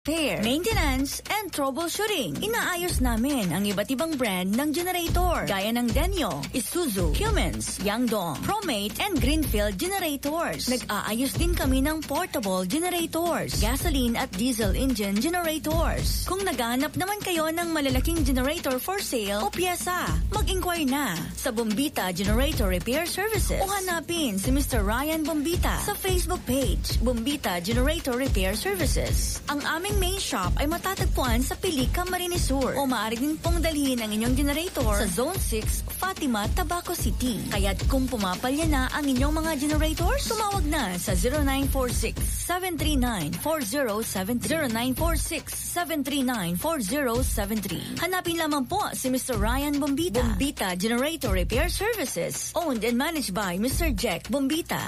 repair, maintenance, and troubleshooting. Inaayos namin ang iba't ibang brand ng generator gaya ng Denyo, Isuzu, Cummins, Yangdong, Promate, and Greenfield generators. Nag-aayos din kami ng portable generators, gasoline at diesel engine generators. Kung naghahanap naman kayo ng malalaking generator for sale o pyesa, mag-inquire na sa Bombita Generator Repair Services o hanapin si Mr. Ryan Bombita sa Facebook page, Bombita Generator Repair Services. Ang aming main shop ay matatagpuan sa Pilica, Camarines Sur o maaari din pong dalhin ang inyong generator sa Zone 6, Fatima, Tabaco City. Kaya't kung pumapalya na ang inyong mga generators, tumawag na sa 0946-739-4073. 0946-739-4073. Hanapin lamang po si Mr. Ryan Bombita. Bombita Generator Repair Services, owned and managed by Mr. Jack Bombita.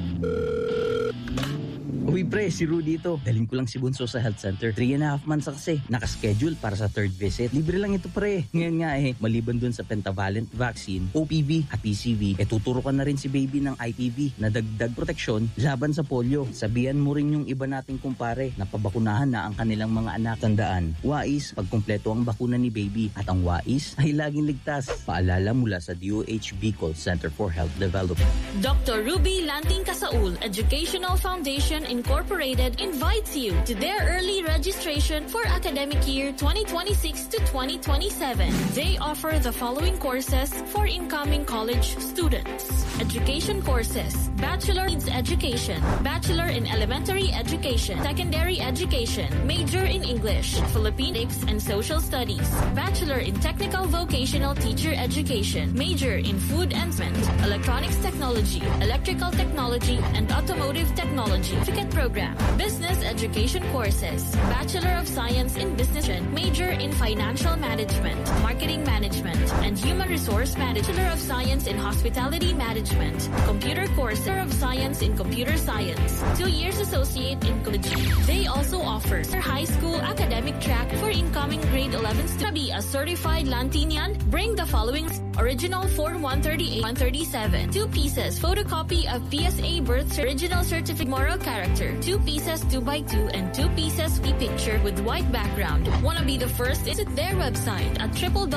Uy pre, si Rudy ito. Daling ko lang si Bunso sa health center. 3.5 months kasi. Nakaschedule para sa 3rd visit. Libre lang ito pre. Ngayon nga maliban dun sa pentavalent vaccine, OPV at PCV, tuturo ka na rin si baby ng IPV na dagdag proteksyon laban sa polio. Sabihan mo rin yung iba nating kumpare na pabakunahan na ang kanilang mga anak. Tandaan, wais pag kumpleto ang bakuna ni baby at ang wais ay laging ligtas. Paalala mula sa DOH Bicol Center for Health Development. Dr. Ruby Lanting Casaul Educational Foundation Incorporated invites you to their early registration for academic year 2026 to 2027. They offer the following courses for incoming college students. Education courses: Bachelor in Education, Bachelor in Elementary Education, Secondary Education, Major in English, Philippines and Social Studies, Bachelor in Technical Vocational Teacher Education, Major in Food and Electronics Technology, Electrical Technology, and Automotive Technology. Program, Business Education courses, Bachelor of Science in Business, Major in Financial Management, Marketing Management, and Human Resource Management, Bachelor of Science in Hospitality Management, Computer course, Bachelor of Science in Computer Science, 2 years Associate in College. They also offer high school academic track for incoming grade 11 to be a certified Lantinian. Bring the following: original Form 138-137, 2 pieces photocopy of PSA birth original certificate, moral character, 2 pieces 2x2, and 2 pieces e-picture with white background. Wanna be the first? Visit their website at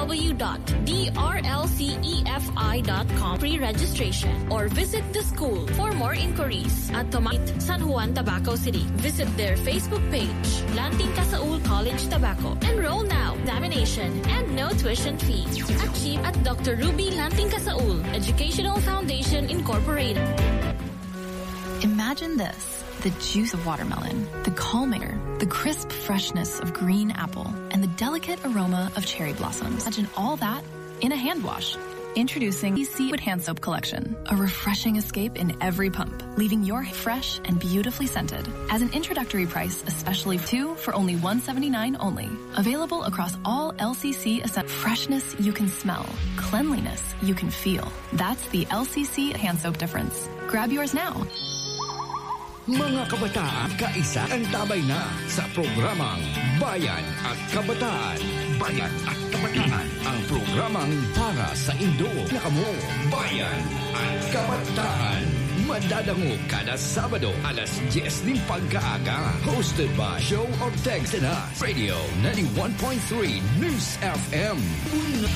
www.drlcefi.com pre-registration or visit the school for more inquiries at Tomait, San Juan, Tabaco City. Visit their Facebook page, Lanting Casaul College Tabaco. Enroll now. Examination and no tuition fee. Achieve at Dr. Ruby Lanting Casaul Educational Foundation Incorporated. Imagine this: the juice of watermelon, the calming, the crisp freshness of green apple, and the delicate aroma of cherry blossoms. Imagine all that in a hand wash. Introducing Seawood Hand Soap Collection, a refreshing escape in every pump, leaving your fresh and beautifully scented. As an introductory price, especially 2 for only $179 only. Available across all LCC freshness you can smell, cleanliness you can feel. That's the LCC Hand Soap difference. Grab yours now. Mga kabataan, kaisa ang tabay na sa programang Bayan at Kabataan. Bayan at Kabataan, ang programang para sa Indo. Nakamo, Bayan at Kabataan. Madadango kada Sabado, alas 10 ng pagkaaga. Hosted by Joe Ortega, Radio 91.3 News FM.